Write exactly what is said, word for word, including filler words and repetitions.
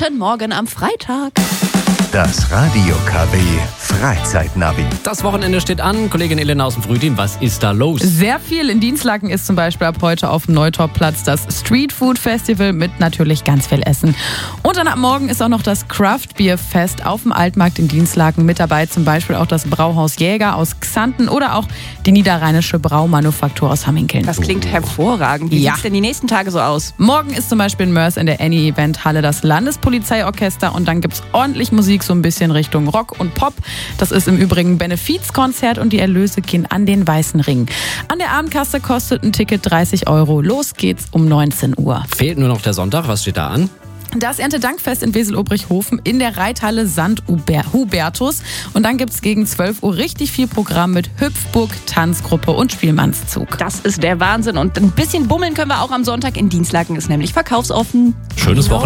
Guten Morgen am Freitag. Das Radio K B Freizeitnavi. Das Wochenende steht an. Kollegin Elena aus dem Frühteam, was ist da los? Sehr viel. In Dinslaken ist zum Beispiel ab heute auf dem Neutorplatz das Street Food Festival mit natürlich ganz viel Essen. Und dann ab morgen ist auch noch das Craft Beer Fest auf dem Altmarkt in Dinslaken mit dabei. Zum Beispiel auch das Brauhaus Jäger aus Xanten oder auch die niederrheinische Braumanufaktur aus Hamminkeln. Das klingt hervorragend. Wie Ja. sieht's denn die nächsten Tage so aus? Morgen ist zum Beispiel in Mörs in der Annie Event Halle das Landespolizeiorchester und dann gibt's ordentlich Musik, so ein bisschen Richtung Rock und Pop. Das ist im Übrigen ein Benefizkonzert und die Erlöse gehen an den Weißen Ring. An der Abendkasse kostet ein Ticket dreißig Euro. Los geht's um neunzehn Uhr. Fehlt nur noch der Sonntag. Was steht da an? Das Erntedankfest in Wesel-Obrichhofen in der Reithalle Sankt Hubertus. Und dann gibt's gegen zwölf Uhr richtig viel Programm mit Hüpfburg, Tanzgruppe und Spielmannszug. Das ist der Wahnsinn. Und ein bisschen bummeln können wir auch am Sonntag. In Dinslaken ist nämlich verkaufsoffen. Schönes Wochenende.